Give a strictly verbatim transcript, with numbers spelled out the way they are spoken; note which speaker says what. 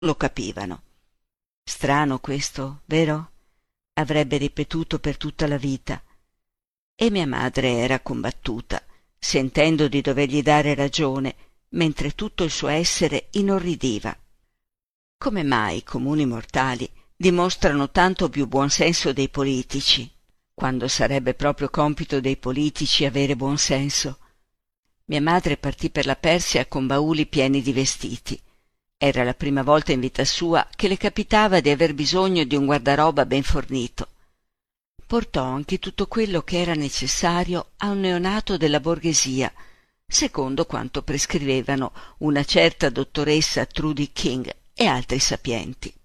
Speaker 1: lo capivano. Strano questo, vero? Avrebbe ripetuto per tutta la vita. E mia madre era combattuta, sentendo di dovergli dare ragione, mentre tutto il suo essere inorridiva. Come mai i comuni mortali dimostrano tanto più buon senso dei politici, quando sarebbe proprio compito dei politici avere buon senso? Mia madre partì per la Persia con bauli pieni di vestiti. Era la prima volta in vita sua che le capitava di aver bisogno di un guardaroba ben fornito. Portò anche tutto quello che era necessario a un neonato della borghesia, secondo quanto prescrivevano una certa dottoressa Trudy King e altri sapienti.